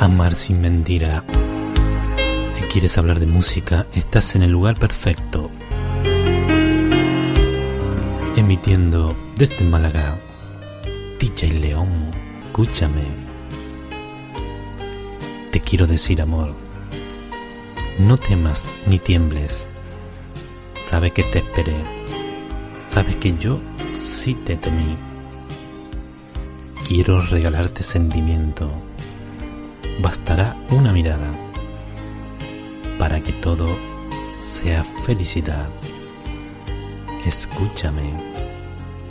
Amar sin mentira. Si quieres hablar de música, estás en el lugar perfecto. Emitiendo desde Málaga, DJ León, escúchame. Te quiero decir, amor, no temas ni tiembles. Sabe que te esperé, sabes que yo sí te temí. Quiero regalarte sentimiento. Bastará una mirada para que todo sea felicidad. Escúchame.